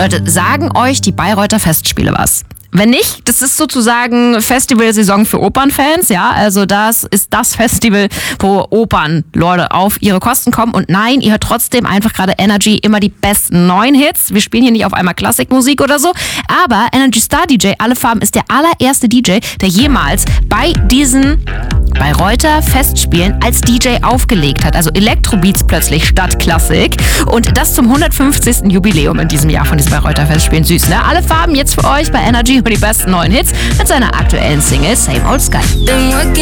Leute, sagen euch die Bayreuther Festspiele was? Wenn nicht, das ist sozusagen Festivalsaison für Opernfans, ja, also das ist das Festival, wo Opernleute auf ihre Kosten kommen und nein, ihr hört trotzdem einfach gerade Energy, immer die besten neuen Hits. Wir spielen hier nicht auf einmal Klassikmusik oder so, aber Energy Star DJ Alle Farben ist der allererste DJ, der jemals bei diesen Bayreuther Festspielen als DJ aufgelegt hat, also Elektrobeats plötzlich statt Klassik und das zum 150. Jubiläum in diesem Jahr von diesen Bayreuther Festspielen. Süß, ne? Alle Farben jetzt für euch bei Energy und die besten neuen Hits mit seiner aktuellen Single Same Old Sky.